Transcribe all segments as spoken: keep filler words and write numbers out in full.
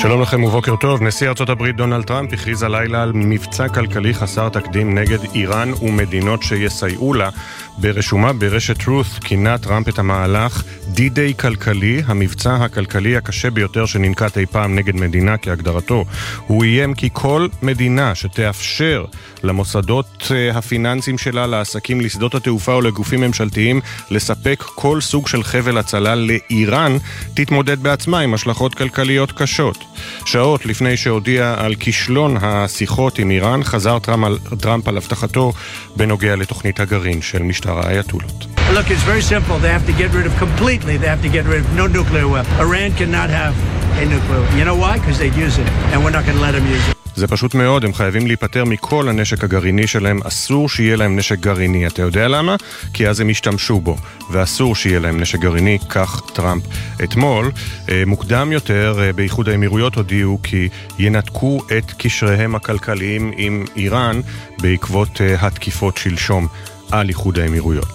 שלום לכם ובוקר טוב. נשיא ארצות הברית דונלד טראמפ הכריז הלילה על מבצע כלכלי חסר תקדים נגד איראן ומדינות שיסייעו לה. ברשומה ברשת רות כינה טראמפ את המהלך די-דיי כלכלי, המבצע הכלכלי הקשה ביותר שננקט אי פעם נגד מדינה כהגדרתו. הוא איים כי כל מדינה שתאפשר למוסדות הפיננסיים שלה, לעסקים, לשדות התעופה או לגופים ממשלתיים לספק כל סוג של חבל הצלה לאיראן, תתמודד בעצמה עם השלכות כלכליות קשות. שעות לפני שהודיע על כישלון השיחות עם איראן, חזר טראמפ על, טראמפ על הבטחתו בנוגע לתוכנית הגרעין של משטר האייתולות. Look, it's very simple. They have to get rid of completely. They have to get rid of no nuclear weapon. Iran cannot have a nuclear weapon. You know why? Because they'd use it, and we're not going to let them use it. זה פשוט מאוד, הם חייבים להיפטר מכל הנשק הגרעיני שלהם, אסור שיהיה להם נשק גרעיני. אתה יודע למה? כי אז הם ישתמשו בו, ואסור שיהיה להם נשק גרעיני, כך טראמפ. אתמול, מוקדם יותר, באיחוד האמירויות הודיעו כי ינתקו את קשריהם הכלכליים עם איראן בעקבות התקיפות שלשום על איחוד האמירויות.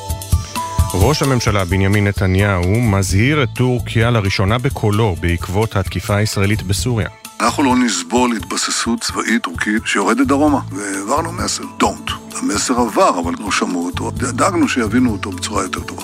ראש הממשלה בנימין נתניהו מזהיר את טורקיה לראשונה בקולו בעקבות התקיפה הישראלית בסוריה. אנחנו לא נסבול התבססות צבאית טורקית שיורדת דרומה, והעברנו מסר, don't. המסר עבר, אבל לא שמעו אותו, דאגנו שיבינו אותו בצורה יותר טובה.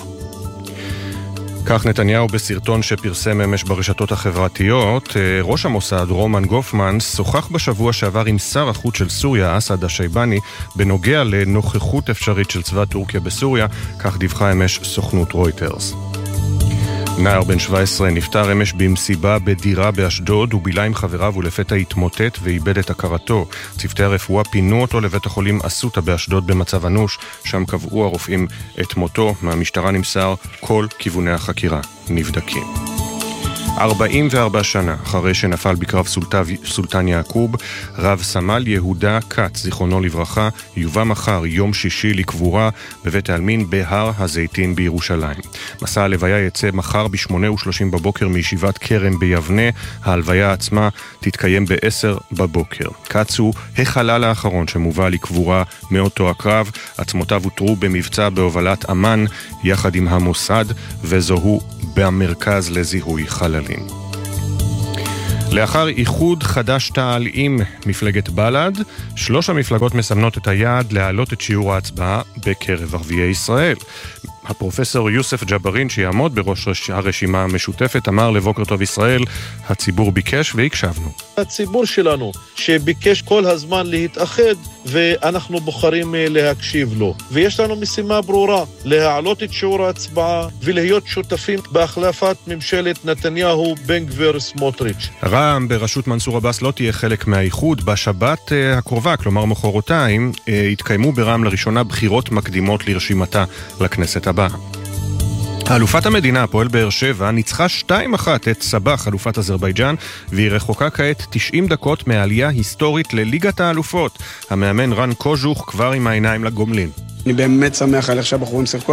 כך נתניהו בסרטון שפרסם אמש ברשתות החברתיות. ראש המוסד רומן גופמן שוחח בשבוע שעבר עם שר החוץ של סוריה אסד השייבני בנוגע לנוכחות אפשרית של צבא טורקיה בסוריה, כך דיווחה אמש סוכנות רויטרס. נער בן שבע עשרה נפטר אמש במסיבה בדירה באשדוד, הוא בילה עם חבריו ולפתע התמוטט ואיבד את הכרתו. צוותי הרפואה פינו אותו לבית החולים אסותא באשדוד במצב אנוש, שם קבעו הרופאים את מותו. מהמשטרה נמסר כל כיווני החקירה נבדקים. ארבעים וארבע שנה אחרי שנפל בקרב סולטן יעקוב, רב סמל יהודה קץ, זיכרונו לברכה, יובא מחר יום שישי לקבורה בבית העלמין בהר הזיתים בירושלים. מסע הלוויה יצא מחר בשמונה ושלושים בבוקר מישיבת כרם ביבנה. ההלוויה עצמה תתקיים בעשר בבוקר. קץ הוא החלל האחרון שמובא לקבורה מאותו הקרב. עצמותיו הותרו במבצע בהובלת אמן יחד עם המוסד, וזוהו במרכז לזיהוי חללים. לאחר איחוד חד"ש-תע"ל עם מפלגת בל"ד, שלוש המפלגות מסמנות את היעד להעלות את שיעור ההצבעה בקרב ערביי ישראל. הפרופסור יוסף ג'בארין, שיעמוד בראש הרשימה המשותפת, אמר לבוקר טוב ישראל, הציבור ביקש והקשבנו. הציבור שלנו שביקש כל הזמן להתאחד, ואנחנו בוחרים להקשיב לו. ויש לנו משימה ברורה, להעלות את שיעור ההצבעה ולהיות שותפים בהחלפת ממשלת נתניהו בן גביר סמוטריץ'. רע"מ בראשות מנסור עבאס לא תהיה חלק מהאיחוד. בשבת הקרובה, כלומר מחרתיים, יתקיימו ברע"מ לראשונה בחירות מקדימות לרשימתה לכנסת הבאה. אלופת המדינה, הפועל באר שבע, ניצחה שתיים אחת את סבח, אלופת אזרבייג'אן, והיא רחוקה כעת תשעים דקות מעלייה היסטורית לליגת האלופות. המאמן רן קוז'וך כבר עם העיניים לגומלין. אני באמת שמח על איך שהבחורים שיחקו.